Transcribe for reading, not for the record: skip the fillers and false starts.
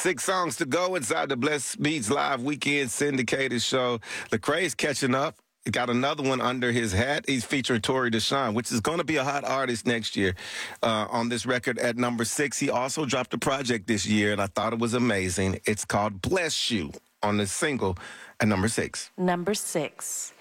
6 songs to go inside the Blessed Beats Live Weekend Syndicated show. Lecrae's catching up. He got another one under his hat. He's featuring Tori Deshawn, which is going to be a hot artist next year on this record at number 6. He also dropped a project this year, and I thought it was amazing. It's called Bless You on the single at number 6. Number 6.